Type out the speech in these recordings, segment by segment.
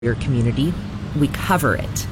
your community. We cover it.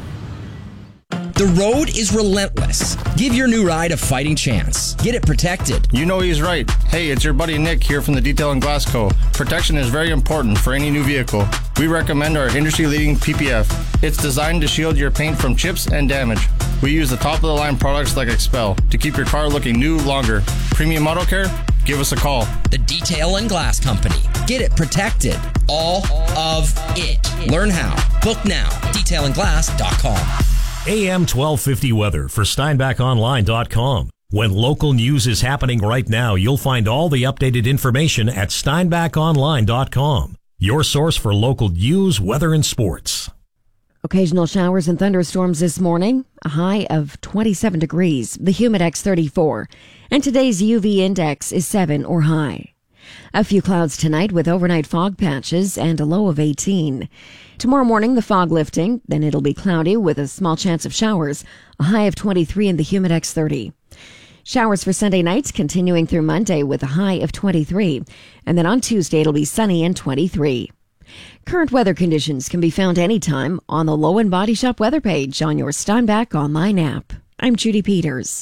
The road is relentless. Give your new ride a fighting chance. Get it protected. You know he's right. Hey, it's your buddy Nick here from the Detail and Glass Co. Protection is very important for any new vehicle. We recommend our industry-leading PPF. It's designed to shield your paint from chips and damage. We use the top-of-the-line products like Expel to keep your car looking new longer. Premium Auto Care? Give us a call. The Detail and Glass Company. Get it protected. All of it. Learn how. Book now. DetailandGlass.com. AM 1250 weather for SteinbachOnline.com. When local news is happening right now, you'll find all the updated information at SteinbachOnline.com. Your source for local news, weather, and sports. Occasional showers and thunderstorms this morning. A high of 27 degrees. The Humidex 34. And today's UV index is 7 or high. A few clouds tonight with overnight fog patches and a low of 18. Tomorrow morning, the fog lifting, then it'll be cloudy with a small chance of showers, a high of 23 in the Humidex 30. Showers for Sunday nights continuing through Monday with a high of 23, and then on Tuesday it'll be sunny and 23. Current weather conditions can be found anytime on the Low and Body Shop weather page on your Steinbach online app. I'm Judy Peters.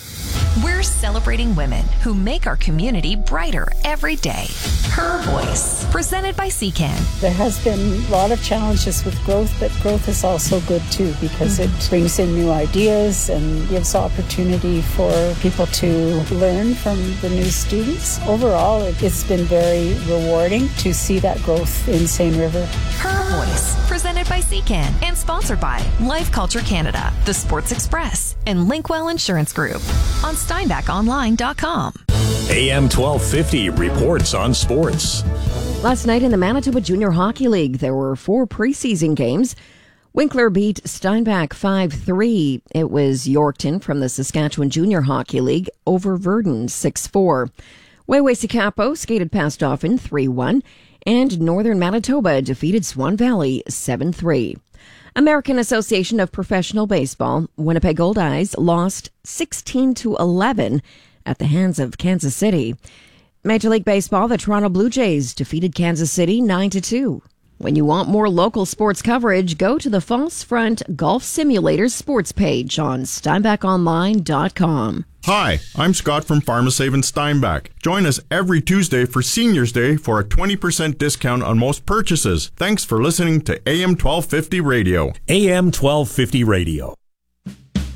We're celebrating women who make our community brighter every day. Her Voice, presented by CCAN. There has been a lot of challenges with growth, but growth is also good too because it brings in new ideas and gives opportunity for people to learn from the new students. Overall, it's been very rewarding to see that growth in Seine River. Her Voice, presented by CCAN and sponsored by Life Culture Canada, The Sports Express, and Linkwell Insurance Group on SteinbachOnline.com. AM 1250 reports on sports. Last night in the Manitoba Junior Hockey League, there were 4 preseason games. Winkler beat Steinbach 5-3. It was Yorkton from the Saskatchewan Junior Hockey League over Verdun 6-4. Waiwasi-Capo skated past Dauphin 3-1, and Northern Manitoba defeated Swan Valley 7-3. American Association of Professional Baseball, Winnipeg Goldeyes lost 16-11 at the hands of Kansas City. Major League Baseball, the Toronto Blue Jays defeated Kansas City 9-2. When you want more local sports coverage, go to the False Front Golf Simulators sports page on SteinbachOnline.com. Hi, I'm Scott from Pharmasave in Steinbach. Join us every Tuesday for Seniors Day for a 20% discount on most purchases. Thanks for listening to AM 1250 Radio. AM 1250 Radio.